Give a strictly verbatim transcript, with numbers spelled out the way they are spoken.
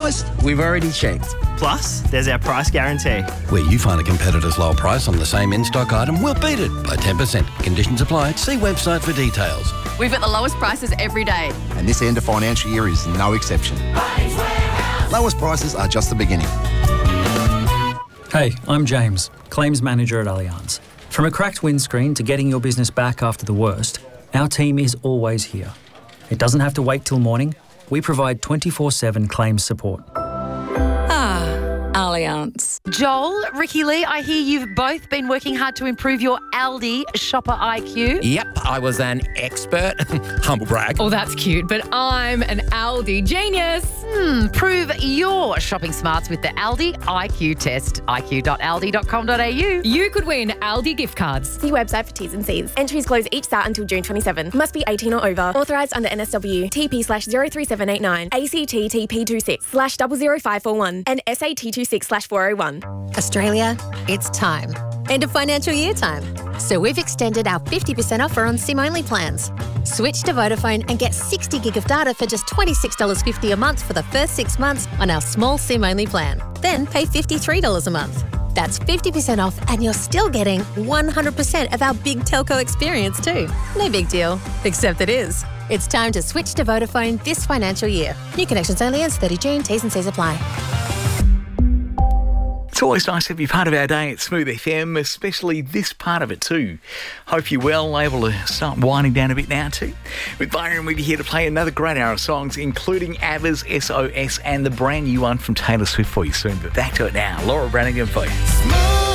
Price? We've already checked. Plus, there's our price guarantee. Where you find a competitor's low price on the same in-stock item, we'll beat it by ten percent. Conditions apply. See website for details. We've got the lowest prices every day. And this end of financial year is no exception. Lowest prices are just the beginning. Hey, I'm James, Claims Manager at Allianz. From a cracked windscreen to getting your business back after the worst, our team is always here. It doesn't have to wait till morning. We provide twenty-four seven claims support. Ah, Allianz. Joel, Ricky Lee, I hear you've both been working hard to improve your Aldi shopper I Q. Yep, I was an expert. Humble brag. Oh, that's cute, but I'm an Aldi genius. Hmm, prove your shopping smarts with the Aldi I Q test. I Q dot aldi dot com dot a u. You could win Aldi gift cards. See website for T's and C's. Entries close each start until June twenty-seventh. Must be eighteen or over. Authorised under N S W. T P slash zero three seven eight nine. A C T T P two six slash double zero five four one. And S A T two six slash four oh one. Australia, it's time. End of financial year time. So we've extended our fifty percent offer on SIM-only plans. Switch to Vodafone and get sixty gig of data for just twenty-six dollars fifty a month for the first six months on our small SIM-only plan. Then pay fifty-three dollars a month. That's fifty percent off and you're still getting one hundred percent of our big telco experience too. No big deal, except it is. It's time to switch to Vodafone this financial year. New connections only ends thirty June. T's and C's apply. It's always nice to be part of our day at Smooth F M, especially this part of it too. Hope you're well, able to start winding down a bit now too. With Byron, we'll be here to play another great hour of songs, including ABBA's S O S and the brand new one from Taylor Swift for you soon. But back to it now. Laura Branigan for you.